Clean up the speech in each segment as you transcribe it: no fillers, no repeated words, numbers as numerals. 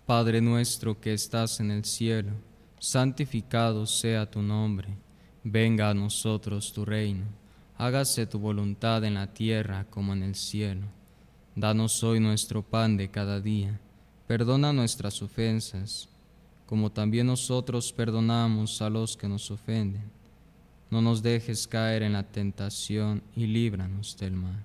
Padre nuestro que estás en el cielo, santificado sea tu nombre. Venga a nosotros tu reino. Hágase tu voluntad en la tierra como en el cielo. Danos hoy nuestro pan de cada día. Perdona nuestras ofensas, como también nosotros perdonamos a los que nos ofenden. No nos dejes caer en la tentación y líbranos del mal.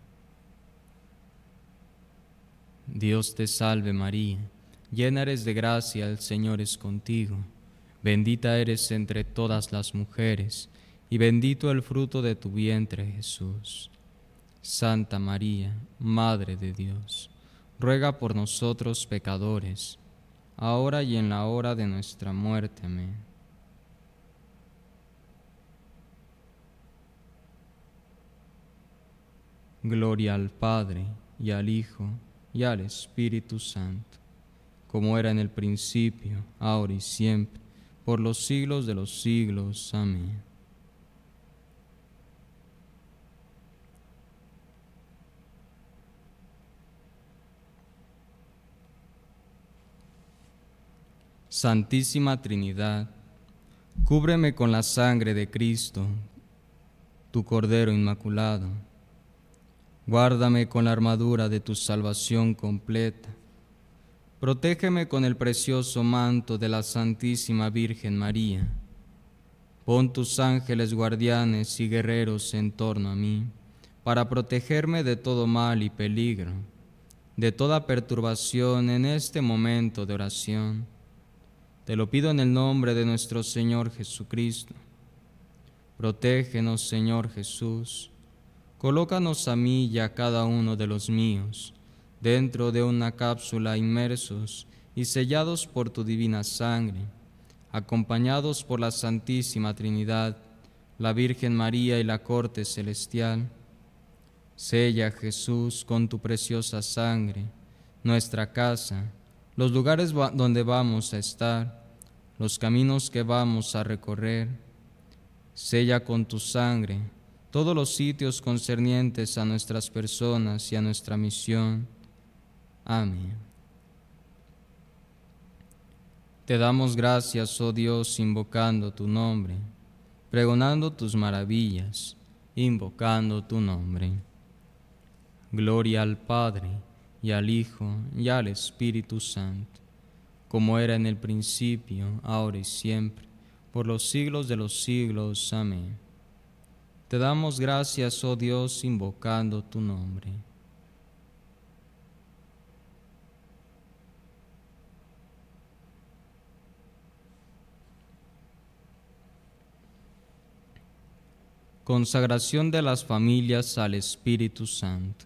Dios te salve María, llena eres de gracia, el Señor es contigo. Bendita eres entre todas las mujeres, y bendito el fruto de tu vientre, Jesús. Santa María, Madre de Dios, ruega por nosotros pecadores, ahora y en la hora de nuestra muerte. Amén. Gloria al Padre, y al Hijo, y al Espíritu Santo, como era en el principio, ahora y siempre, por los siglos de los siglos. Amén. Santísima Trinidad, cúbreme con la sangre de Cristo, tu Cordero Inmaculado. Guárdame con la armadura de tu salvación completa. Protégeme con el precioso manto de la Santísima Virgen María. Pon tus ángeles guardianes y guerreros en torno a mí, para protegerme de todo mal y peligro, de toda perturbación en este momento de oración. Te lo pido en el nombre de nuestro Señor Jesucristo. Protégenos, Señor Jesús. Colócanos a mí y a cada uno de los míos dentro de una cápsula, inmersos y sellados por tu divina sangre, acompañados por la Santísima Trinidad, la Virgen María y la corte celestial. Sella, Jesús, con tu preciosa sangre, nuestra casa, los lugares donde vamos a estar, los caminos que vamos a recorrer. Sella con tu sangre todos los sitios concernientes a nuestras personas y a nuestra misión. Amén. Te damos gracias, oh Dios, invocando tu nombre, pregonando tus maravillas, invocando tu nombre. Gloria al Padre, y al Hijo, y al Espíritu Santo, como era en el principio, ahora y siempre, por los siglos de los siglos. Amén. Te damos gracias, oh Dios, invocando tu nombre. Consagración de las familias al Espíritu Santo.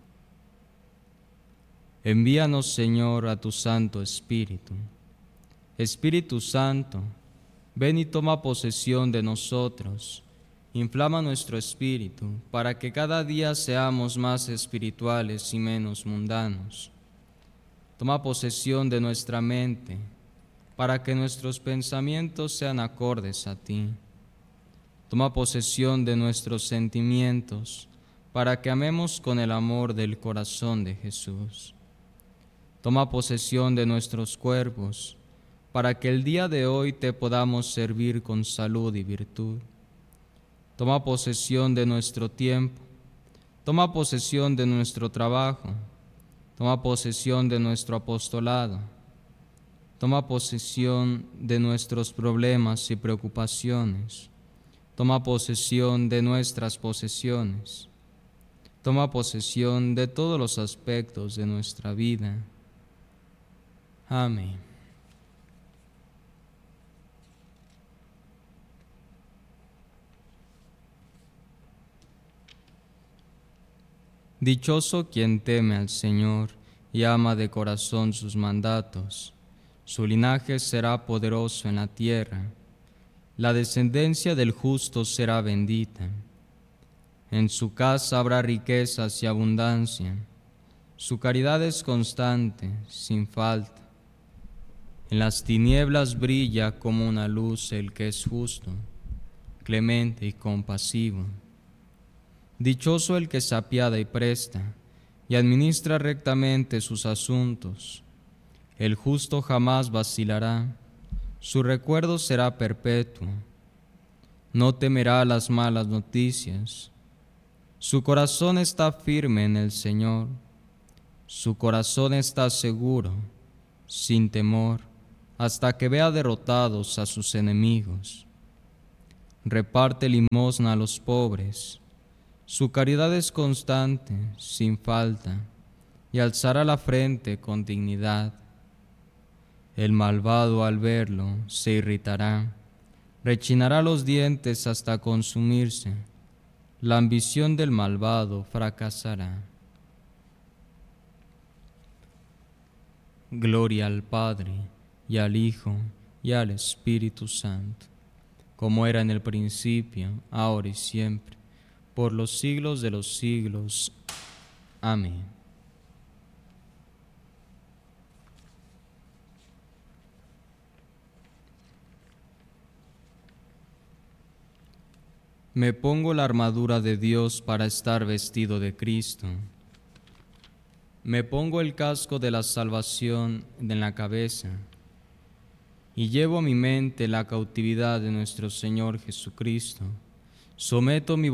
Envíanos, Señor, a tu Santo Espíritu. Espíritu Santo, ven y toma posesión de nosotros. Inflama nuestro espíritu para que cada día seamos más espirituales y menos mundanos. Toma posesión de nuestra mente para que nuestros pensamientos sean acordes a ti. Toma posesión de nuestros sentimientos para que amemos con el amor del corazón de Jesús. Toma posesión de nuestros cuerpos para que el día de hoy te podamos servir con salud y virtud. Toma posesión de nuestro tiempo, toma posesión de nuestro trabajo, toma posesión de nuestro apostolado, toma posesión de nuestros problemas y preocupaciones, toma posesión de nuestras posesiones, toma posesión de todos los aspectos de nuestra vida. Amén. Dichoso quien teme al Señor y ama de corazón sus mandatos. Su linaje será poderoso en la tierra. La descendencia del justo será bendita. En su casa habrá riquezas y abundancia. Su caridad es constante, sin falta. En las tinieblas brilla como una luz el que es justo, clemente y compasivo. Dichoso el que se apiada y presta, y administra rectamente sus asuntos. El justo jamás vacilará, su recuerdo será perpetuo. No temerá las malas noticias. Su corazón está firme en el Señor. Su corazón está seguro, sin temor, hasta que vea derrotados a sus enemigos. Reparte limosna a los pobres. Su caridad es constante, sin falta, y alzará la frente con dignidad. El malvado al verlo se irritará, rechinará los dientes hasta consumirse. La ambición del malvado fracasará. Gloria al Padre, y al Hijo, y al Espíritu Santo, como era en el principio, ahora y siempre, por los siglos de los siglos. Amén. Me pongo la armadura de Dios para estar vestido de Cristo. Me pongo el casco de la salvación en la cabeza y llevo a mi mente la cautividad de nuestro Señor Jesucristo. Someto mi